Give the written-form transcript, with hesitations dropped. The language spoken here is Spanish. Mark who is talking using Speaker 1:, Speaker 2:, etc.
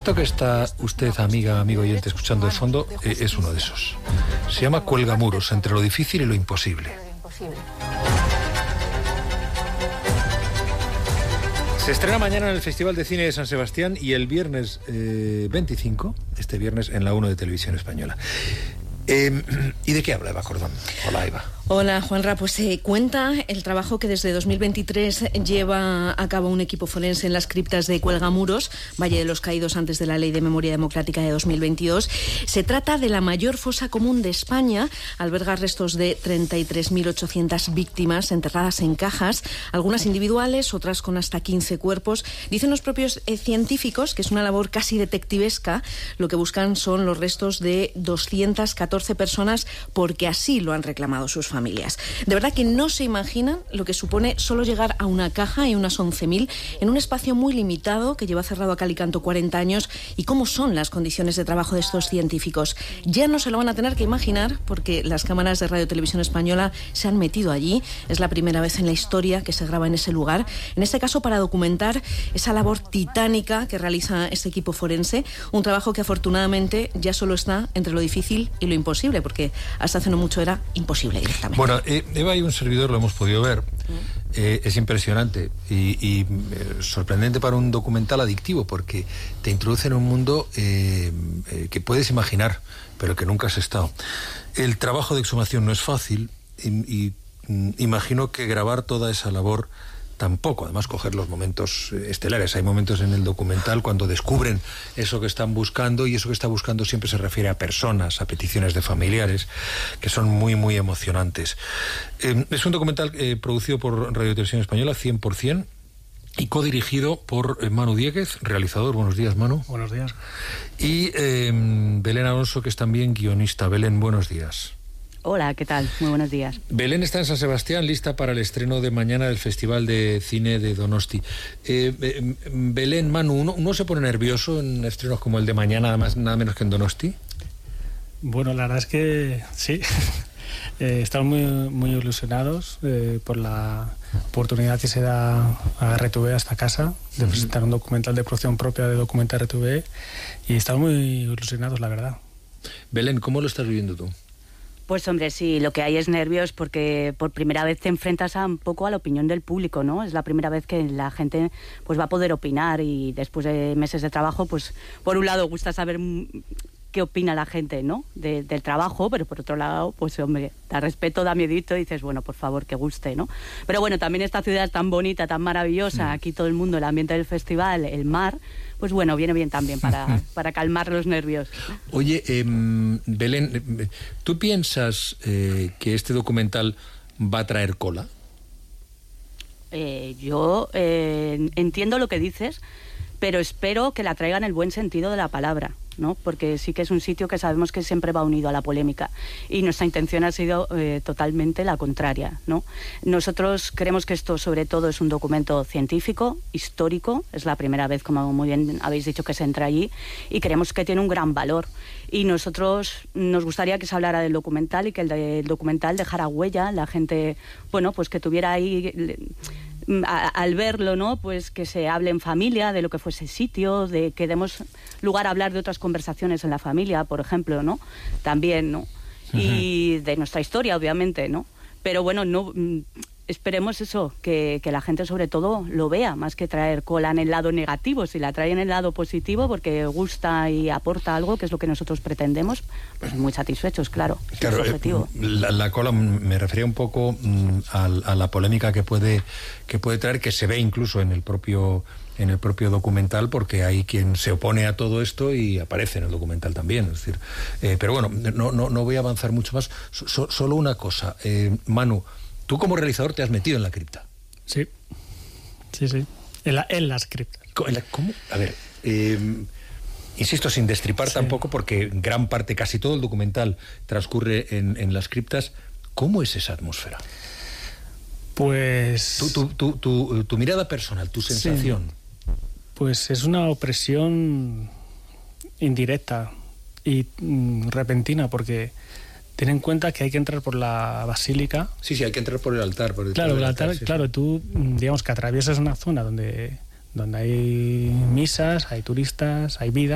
Speaker 1: Esto que está usted, amigo oyente, escuchando de fondo, es uno de esos. Se llama Cuelgamuros, entre lo difícil y lo imposible. Se estrena mañana en el Festival de Cine de San Sebastián y el viernes 25, este viernes, en la 1 de Televisión Española. ¿Y de qué habla Eva Cordón? Hola, Eva.
Speaker 2: Hola, Juanra. Pues cuenta el trabajo que desde 2023 lleva a cabo un equipo forense en las criptas de Cuelgamuros, Valle de los Caídos, antes de la Ley de Memoria Democrática de 2022. Se trata de la mayor fosa común de España. Alberga restos de 33.800 víctimas enterradas en cajas, algunas individuales, otras con hasta 15 cuerpos. Dicen los propios científicos que es una labor casi detectivesca. Lo que buscan son los restos de 214 personas porque así lo han reclamado sus familias. De verdad que no se imaginan lo que supone solo llegar a una caja y unas 11.000 en un espacio muy limitado que lleva cerrado a cal y canto 40 años y cómo son las condiciones de trabajo de estos científicos. Ya no se lo van a tener que imaginar porque las cámaras de Radio Televisión Española se han metido allí. Es la primera vez en la historia que se graba en ese lugar, en este caso para documentar esa labor titánica que realiza este equipo forense, un trabajo que afortunadamente ya solo está entre lo difícil y lo imposible, porque hasta hace no mucho era imposible directamente.
Speaker 1: Bueno, Eva y un servidor lo hemos podido ver. Es impresionante y sorprendente para un documental adictivo, porque te introduce en un mundo que puedes imaginar, pero que nunca has estado. El trabajo de exhumación no es fácil y imagino que grabar toda esa labor tampoco, además coger los momentos estelares. Hay momentos en el documental cuando descubren eso que están buscando, y eso que está buscando siempre se refiere a personas, a peticiones de familiares, que son muy, muy emocionantes. Es un documental producido por Radio Televisión Española, 100%, y codirigido por Manu Dieguez, realizador. Buenos días, Manu.
Speaker 3: Buenos días.
Speaker 1: Y Belén Alonso, que es también guionista. Belén, buenos días.
Speaker 4: Hola, ¿qué tal? Muy buenos días.
Speaker 1: Belén está en San Sebastián, lista para el estreno de mañana del Festival de Cine de Donosti. Belén, Manu, ¿uno se pone nervioso en estrenos como el de mañana, nada menos que en Donosti?
Speaker 3: Bueno, la verdad es que sí. Estamos muy ilusionados por la oportunidad que se da a RTV, a esta casa, de presentar un documental de producción propia de Documental RTV, y estamos muy ilusionados, la verdad.
Speaker 1: Belén, ¿cómo lo estás viviendo tú?
Speaker 4: Pues hombre, sí, lo que hay es nervios porque por primera vez te enfrentas un poco a la opinión del público, ¿no? Es la primera vez que la gente pues va a poder opinar, y después de meses de trabajo, pues por un lado gusta saber qué opina la gente, ¿no? Del trabajo, pero por otro lado, pues hombre, da respeto, da miedito, y dices, bueno, por favor, que guste, ¿no? Pero bueno, también esta ciudad es tan bonita, tan maravillosa, aquí todo el mundo, el ambiente del festival, el mar, pues bueno, viene bien también para calmar los nervios.
Speaker 1: Oye, Belén, ¿tú piensas que este documental va a traer cola?
Speaker 4: Yo entiendo lo que dices, pero espero que la traiga en el buen sentido de la palabra, ¿no? Porque sí que es un sitio que sabemos que siempre va unido a la polémica, y nuestra intención ha sido totalmente la contraria, ¿no? Nosotros creemos que esto sobre todo es un documento científico, histórico, es la primera vez, como muy bien habéis dicho, que se entra allí, y creemos que tiene un gran valor, y nosotros nos gustaría que se hablara del documental y que el documental dejara huella, la gente, bueno, pues que tuviera ahí, al verlo, ¿no? Pues que se hable en familia de lo que fue ese sitio, de que demos lugar a hablar de otras conversaciones en la familia, por ejemplo, ¿no? También, ¿no? Y de nuestra historia, obviamente, ¿no? Pero bueno, no esperemos eso, que la gente sobre todo lo vea, más que traer cola en el lado negativo. Si la trae en el lado positivo porque gusta y aporta algo, que es lo que nosotros pretendemos, pues muy satisfechos, claro.
Speaker 1: Claro,
Speaker 4: es objetivo.
Speaker 1: La cola me refería un poco a la polémica que puede traer, que se ve incluso en el propio documental, porque hay quien se opone a todo esto y aparece en el documental también. Es decir, pero bueno, no voy a avanzar mucho más. Solo una cosa, Manu, tú como realizador te has metido en la cripta.
Speaker 3: Sí. En las criptas.
Speaker 1: ¿Cómo? A ver, insisto, sin destripar tampoco, porque gran parte, casi todo el documental transcurre en las criptas. ¿Cómo es esa atmósfera?
Speaker 3: Pues...
Speaker 1: Tu mirada personal, tu sensación.
Speaker 3: Sí. Pues es una opresión indirecta y repentina, porque ten en cuenta que hay que entrar por la basílica. Sí,
Speaker 1: hay que entrar por el altar.
Speaker 3: Claro, el altar, sí. Claro, tú, digamos que atraviesas una zona donde hay misas, hay turistas, hay vida.